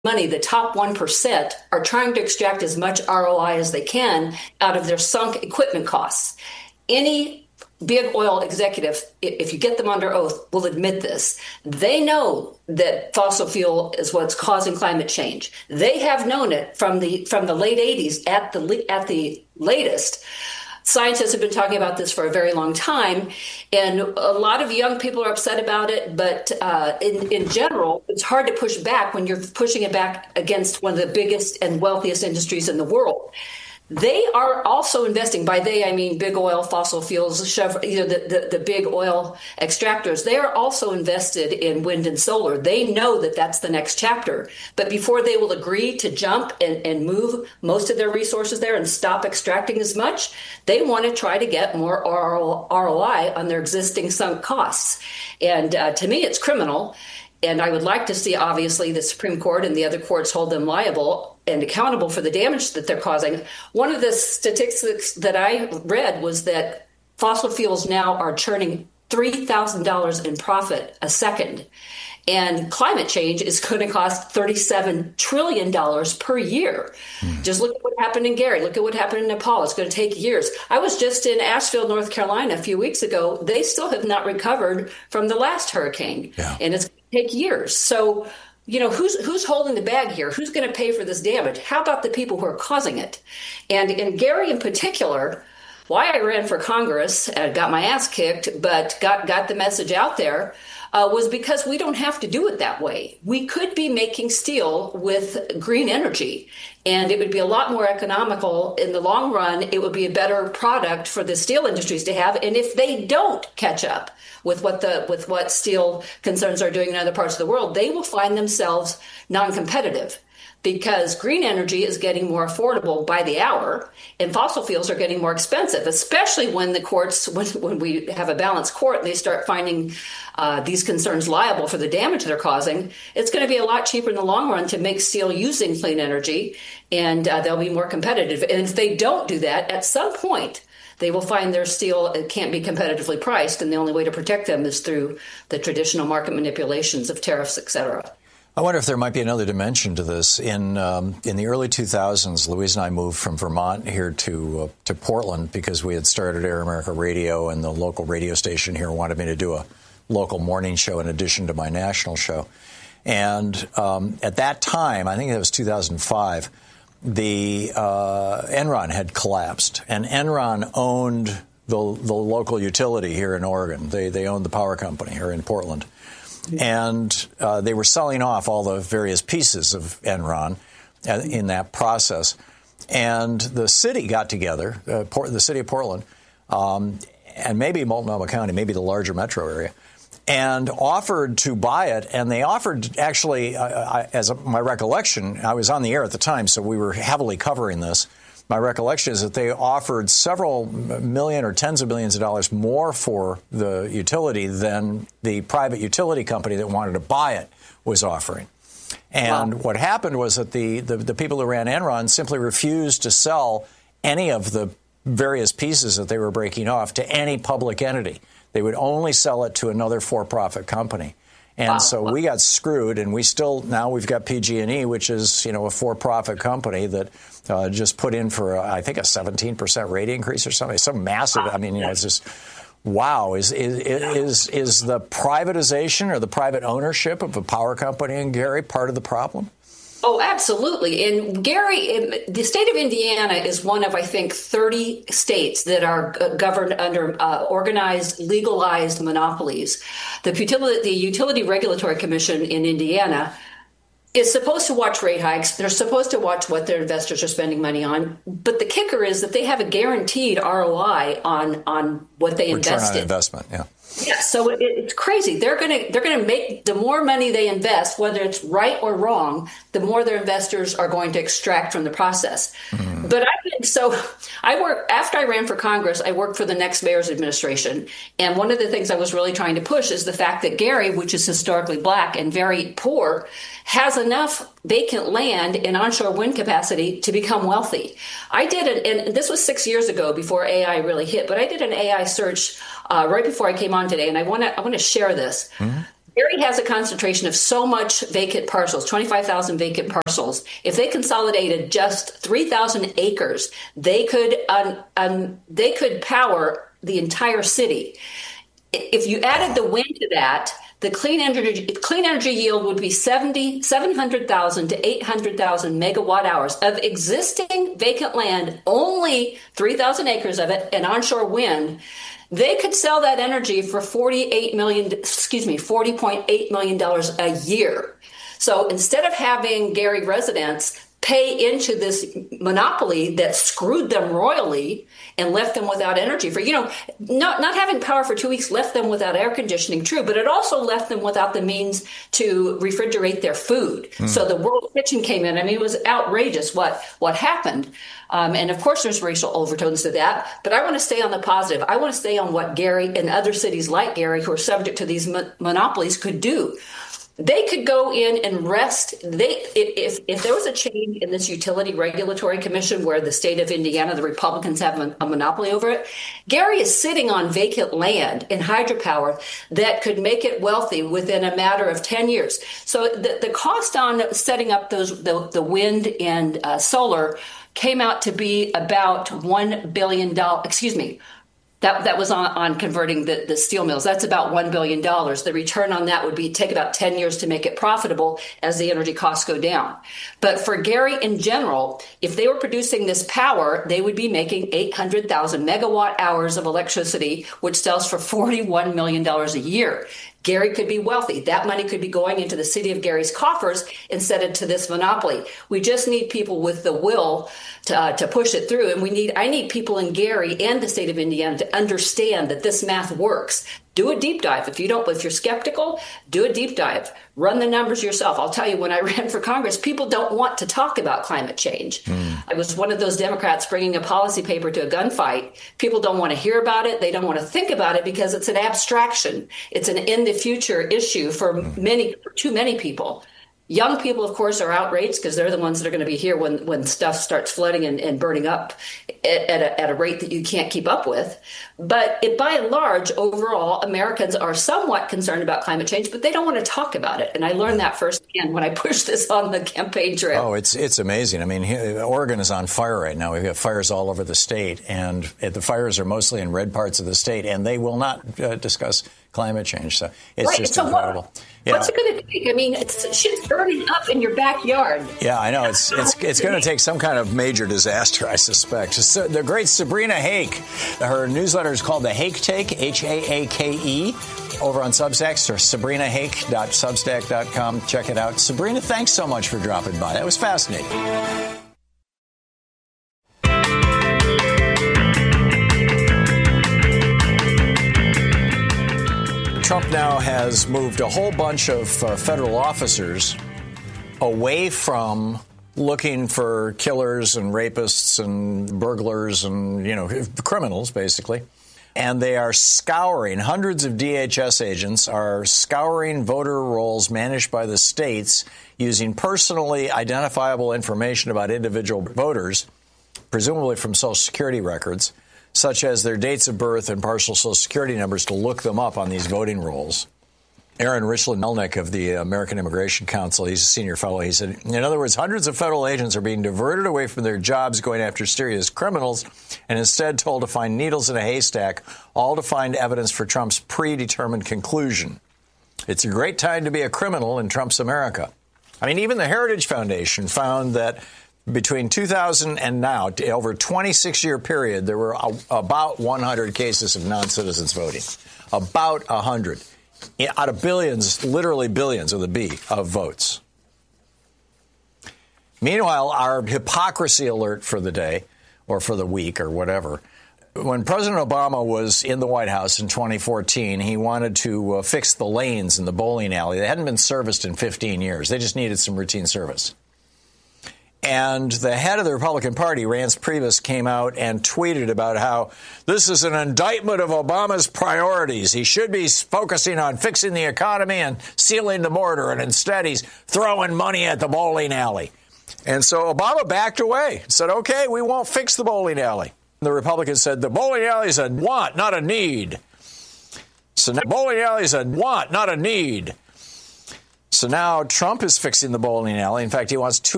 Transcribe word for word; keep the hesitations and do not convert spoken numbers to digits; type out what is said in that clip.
money, the top one percent, are trying to extract as much R O I as they can out of their sunk equipment costs. Any big oil executive, if you get them under oath, will admit this. They know that fossil fuel is what's causing climate change. They have known it from the from the late eighties at the at the latest. Scientists have been talking about this for a very long time, and a lot of young people are upset about it. But uh, in, in general, it's hard to push back when you're pushing it back against one of the biggest and wealthiest industries in the world. They are also investing, by they I mean big oil, fossil fuels, Chevron, you know, the, the, the big oil extractors. They are also invested in wind and solar. They know that that's the next chapter. But before they will agree to jump and, and move most of their resources there and stop extracting as much, they want to try to get more R O I on their existing sunk costs. And uh, to me, it's criminal. And I would like to see, obviously, the Supreme Court and the other courts hold them liable and accountable for the damage that they're causing. One of the statistics that I read was that fossil fuels now are churning three thousand dollars in profit a second. And climate change is going to cost thirty-seven trillion dollars per year. Mm. Just look at what happened in Gary. Look at what happened in Nepal. It's going to take years. I was just in Asheville, North Carolina a few weeks ago. They still have not recovered from the last hurricane. Yeah. And it's going to take years. So, you know, who's who's holding the bag here? Who's going to pay for this damage? How about the people who are causing it? And in Gary in particular, why I ran for Congress, uh, got my ass kicked, but got, got the message out there, uh, was because we don't have to do it that way. We could be making steel with green energy, and it would be a lot more economical in the long run. It would be a better product for the steel industries to have. And if they don't catch up with what the with what steel concerns are doing in other parts of the world, they will find themselves non-competitive, because green energy is getting more affordable by the hour and fossil fuels are getting more expensive, especially when the courts, when, when we have a balanced court and they start finding uh, these concerns liable for the damage they're causing. It's going to be a lot cheaper in the long run to make steel using clean energy, and uh, they'll be more competitive. And if they don't do that, at some point, they will find their steel can't be competitively priced, and the only way to protect them is through the traditional market manipulations of tariffs, et cetera. I wonder if there might be another dimension to this. In um, in the early two thousands, Louise and I moved from Vermont here to uh, to Portland because we had started Air America Radio, and the local radio station here wanted me to do a local morning show in addition to my national show. And um, at that time, I think it was two thousand five, the uh, Enron had collapsed, and Enron owned the the local utility here in Oregon. They they owned the power company here in Portland. And uh, they were selling off all the various pieces of Enron in that process. And the city got together, uh, Port, the city of Portland, um, and maybe Multnomah County, maybe the larger metro area, and offered to buy it. And they offered, actually, uh, I, as a, my recollection, I was on the air at the time, so we were heavily covering this. My recollection is that they offered several million or tens of millions of dollars more for the utility than the private utility company that wanted to buy it was offering. And wow. What happened was that the, the, the people who ran Enron simply refused to sell any of the various pieces that they were breaking off to any public entity. They would only sell it to another for-profit company. And wow. so we got screwed, and we still, now we've got P G and E, which is, you know, a for-profit company that uh, just put in for, uh, I think, a seventeen percent rate increase or something. Some massive, I mean, you know, it's just, wow. Is, is, is, is the privatization or the private ownership of a power company in Gary part of the problem? Oh, absolutely. And Gary, the state of Indiana is one of, I think, thirty states that are governed under uh, organized, legalized monopolies. The utility, the Utility Regulatory Commission in Indiana is supposed to watch rate hikes. They're supposed to watch what their investors are spending money on. But the kicker is that they have a guaranteed R O I on, on what they invest in. Return on investment, yeah. Yeah, so it, it's crazy. They're going to they're going to make the more money they invest, whether it's right or wrong, the more their investors are going to extract from the process. Mm. But I think so. I work after I ran for Congress. I worked for the next mayor's administration, and one of the things I was really trying to push is the fact that Gary, which is historically black and very poor, has enough vacant land and onshore wind capacity to become wealthy. I did it, and this was six years ago before A I really hit. But I did an A I search uh, right before I came on today, and I want to I want to share this. Mm-hmm. Gary has a concentration of so much vacant parcels, twenty-five thousand vacant parcels. If they consolidated just three thousand acres, they could um, um, they could power the entire city. If you added the wind to that, the clean energy clean energy yield would be seventy, seven hundred thousand to eight hundred thousand megawatt hours of existing vacant land, only three thousand acres of it, and onshore wind. They could sell that energy for forty-eight million, excuse me, forty point eight million dollars a year. So instead of having Gary residents pay into this monopoly that screwed them royally and left them without energy for, you know, not, not having power for two weeks left them without air conditioning, true, but it also left them without the means to refrigerate their food. Mm. So the World Kitchen came in. I mean, it was outrageous what, what happened. Um, and of course, there's racial overtones to that. But I want to stay on the positive. I want to stay on what Gary and other cities like Gary who are subject to these mo- monopolies could do. They could go in and rest. They, if if there was a change in this Utility Regulatory Commission where the state of Indiana, the Republicans have a, a monopoly over it, Gary is sitting on vacant land in hydropower that could make it wealthy within a matter of ten years. So the, the cost on setting up those the, the wind and uh, solar came out to be about one billion dollars, excuse me, That that was on, on converting the, the steel mills. That's about one billion dollars. The return on that would be take about ten years to make it profitable as the energy costs go down. But for Gary in general, if they were producing this power, they would be making eight hundred thousand megawatt hours of electricity, which sells for forty-one million dollars a year. Gary could be wealthy. That money could be going into the city of Gary's coffers instead of to this monopoly. We just need people with the will to, uh, to push it through. And we need, I need people in Gary and the state of Indiana to understand that this math works. Do a deep dive. If you don't, if you're skeptical, do a deep dive. Run the numbers yourself. I'll tell you, when I ran for Congress, people don't want to talk about climate change. Mm. I was one of those Democrats bringing a policy paper to a gunfight. People don't want to hear about it. They don't want to think about it because it's an abstraction. It's an in the future issue for mm. many, for too many people. Young people, of course, are outraged because they're the ones that are going to be here when, when stuff starts flooding and, and burning up at, at, a, at a rate that you can't keep up with. But it, by and large, overall, Americans are somewhat concerned about climate change, but they don't want to talk about it. And I learned that firsthand when I pushed this on the campaign trail. Oh, it's it's amazing. I mean, Oregon is on fire right now. We've got fires all over the state, and the fires are mostly in red parts of the state, and they will not uh, discuss climate change. So it's right. just so incredible. What, yeah. What's it going to take? I mean, it's shit's burning up in your backyard. Yeah, I know. It's it's it's going to take some kind of major disaster, I suspect. So the great Sabrina Hake, her newsletter is called The Hake Take, H A A K E, over on Substack, or sabrina hake dot substack dot com. Check it out. Sabrina, thanks so much for dropping by. That was fascinating. Trump now has moved a whole bunch of uh, federal officers away from looking for killers and rapists and burglars and, you know, criminals, basically. And they are scouring, hundreds of D H S agents are scouring voter rolls managed by the states using personally identifiable information about individual voters, presumably from Social Security records, such as their dates of birth and partial Social Security numbers, to look them up on these voting rolls. Aaron Richland-Melnick of the American Immigration Council, he's a senior fellow, he said, in other words, hundreds of federal agents are being diverted away from their jobs going after serious criminals and instead told to find needles in a haystack, all to find evidence for Trump's predetermined conclusion. It's a great time to be a criminal in Trump's America. I mean, even the Heritage Foundation found that between two thousand and now, over a twenty-six year period, there were about one hundred cases of non-citizens voting. About one hundred. Out of billions, literally billions with a B, of votes. Meanwhile, our hypocrisy alert for the day, or for the week, or whatever. When President Obama was in the White House in twenty fourteen, he wanted to uh, fix the lanes in the bowling alley. They hadn't been serviced in fifteen years. They just needed some routine service. And the head of the Republican Party, Reince Priebus, came out and tweeted about how this is an indictment of Obama's priorities. He should be focusing on fixing the economy and sealing the border, and instead he's throwing money at the bowling alley. And so Obama backed away, said, OK, we won't fix the bowling alley. The Republicans said the bowling alley is a want, not a need. So now bowling alley is a want, not a need. So now Trump is fixing the bowling alley. In fact, he wants two